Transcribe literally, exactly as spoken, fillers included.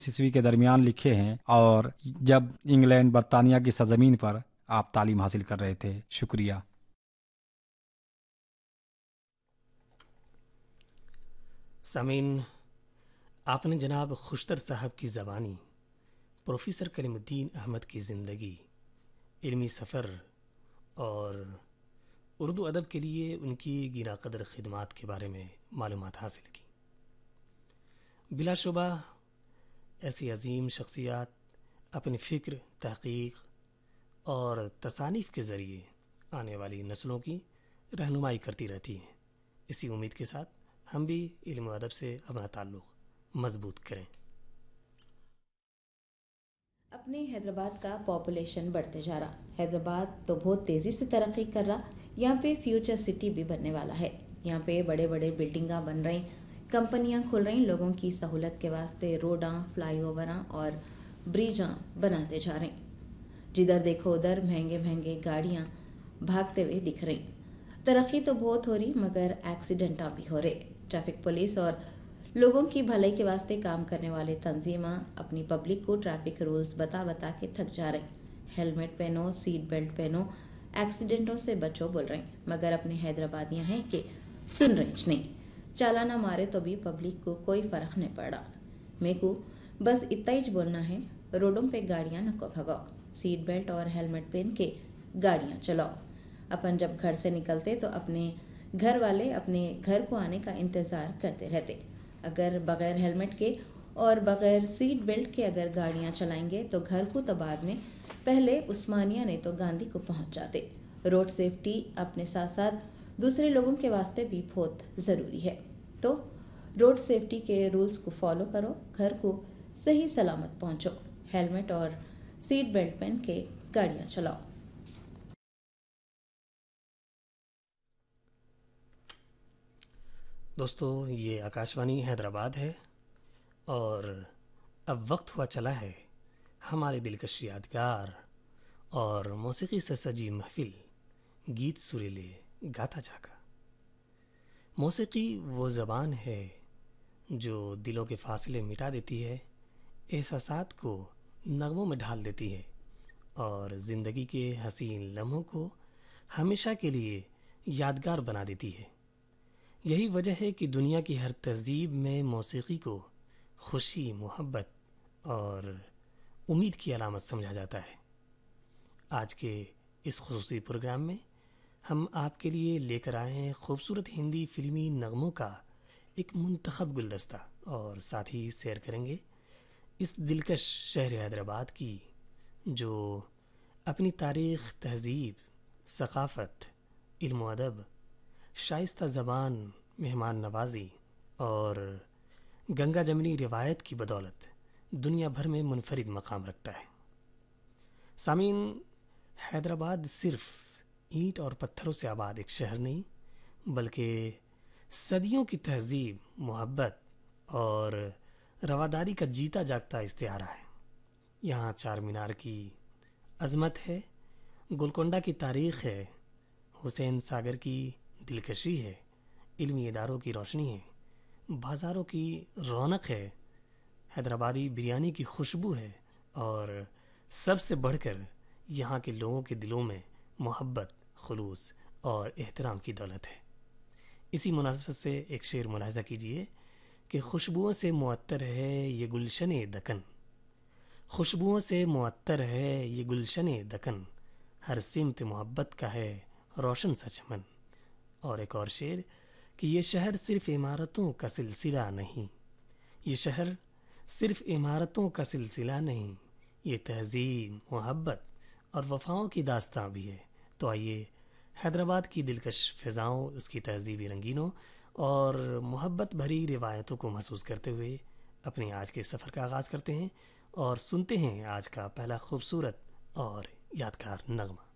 ईस्वी के दरमियान लिखे हैं और जब इंग्लैंड बरतानिया की सरजमीन पर आप तालीम हासिल कर रहे थे। शुक्रिया। सामीन, आपने जनाब खुशतर साहब की ज़बानी, प्रोफेसर कलीमुद्दीन अहमद की ज़िंदगी, इल्मी सफ़र और उर्दू अदब के लिए उनकी गिरा कदर खिदमात के बारे में मालूमात हासिल की। बिलाशुबा ऐसी अजीम शख्सियात अपनी फ़िक्र, तहक़ीक़ और तसानीफ़ के ज़रिए आने वाली नस्लों की रहनुमाई करती रहती हैं। इसी उम्मीद के साथ हम भी इल्म व अदब से अपना ताल्लुक़ मज़बूत करें। अपने हैदराबाद का पॉपुलेशन बढ़ते जा रहा। हैदराबाद तो बहुत तेज़ी से तरक्की कर रहा। यहाँ पे फ्यूचर सिटी भी बनने वाला है। यहाँ पे बड़े बड़े बिल्डिंगा बन रही, कंपनियाँ खुल रही, लोगों की सहूलत के वास्ते रोडां, फ्लाईओवरां और ब्रिजां बनाते जा रहे। जिधर देखो उधर महंगे महंगे गाड़ियाँ भागते हुए दिख रही। तरक्की तो बहुत हो रही मगर एक्सीडेंट भी हो रहे। ट्रैफिक पुलिस और लोगों की भलाई के वास्ते काम करने वाले तंजीमां अपनी पब्लिक को ट्रैफिक रूल्स बता बता के थक जा रहे। हेलमेट पहनो, सीट बेल्ट पहनो, एक्सीडेंटों से बचो बोल रहे, मगर अपने हैदराबादियाँ हैं कि सुन रही नहीं। चालाना मारे तो भी पब्लिक को कोई फर्क नहीं पड़ा। मेरे को बस इतना ही बोलना है, रोडों पे गाड़ियाँ नको भगाओ, सीट बेल्ट और हेलमेट पहन के गाड़ियाँ चलाओ। अपन जब घर से निकलते तो अपने घर वाले अपने घर को आने का इंतज़ार करते रहते। अगर बग़ैर हेलमेट के और बग़ैर सीट बेल्ट के अगर गाड़ियाँ चलाएंगे तो घर को तो बाद में पहले उस्मानिया नहीं तो गांधी को पहुँच जाते। रोड सेफ्टी अपने साथ साथ दूसरे लोगों के वास्ते भी बहुत ज़रूरी है। तो रोड सेफ्टी के रूल्स को फॉलो करो, घर को सही सलामत पहुँचो, हेलमेट और सीट बेल्ट पहन के गाड़ियाँ चलाओ। दोस्तों, ये आकाशवाणी हैदराबाद है और अब वक्त हुआ चला है हमारे दिलकश यादगार और मौसीकी से सजी महफिल गीत सुरीले गाता जागा। मौसीकी वो ज़बान है जो दिलों के फासले मिटा देती है, एहसासात को नगमों में ढाल देती है और ज़िंदगी के हसीन लम्हों को हमेशा के लिए यादगार बना देती है। यही वजह है कि दुनिया की हर तहज़ीब में मौसीकी को खुशी, मोहब्बत और उम्मीद की अलामत समझा जाता है। आज के इस खुसूसी प्रोग्राम में हम आपके लिए लेकर आए हैं खूबसूरत हिंदी फिल्मी नगमों का एक मुंतखब गुलदस्ता और साथ ही सैर करेंगे इस दिलकश शहर हैदराबाद की, जो अपनी तारीख़, तहज़ीब, सक़ाफ़त, इल्म व अदब, शाइस्ता ज़बान, मेहमान नवाज़ी और गंगा जमनी रिवायत की बदौलत दुनिया भर में मुनफरिद मकाम रखता है। सामीन, हैदराबाद सिर्फ ईंट और पत्थरों से आबाद एक शहर नहीं, बल्कि सदियों की तहज़ीब, मोहब्बत और रवादारी का जीता जागता इस्तिआरा है। यहाँ चार मीनार की अज़मत है, गोलकोंडा की तारीख़ है, हुसैन सागर की दिलकशी है, इल्मी इदारों की रोशनी है, बाज़ारों की रौनक है, हैदराबादी बिरयानी की खुशबू है और सबसे बढ़कर यहाँ के लोगों के दिलों में मोहब्बत, खुलूस और एहतराम की दौलत है। इसी मुनासबत से एक शेर मुलाहिज़ा कीजिए कि खुशबुओं से मुअत्तर है ये गुलशन दकन, खुशबुओं से मुअत्तर है ये गुलशन दकन, हर सिमत मोहब्बत का है रोशन सा चमन। और एक और शेर कि ये शहर सिर्फ इमारतों का सिलसिला नहीं, ये शहर सिर्फ इमारतों का सिलसिला नहीं, ये तहज़ीब, मोहब्बत और वफ़ाओं की दास्तां भी है। तो आइए हैदराबाद की दिलकश फ़िज़ाओं, उसकी तहज़ीबी रंगीनों और मोहब्बत भरी रिवायतों को महसूस करते हुए अपने आज के सफ़र का आगाज़ करते हैं और सुनते हैं आज का पहला खूबसूरत और यादगार नगमा।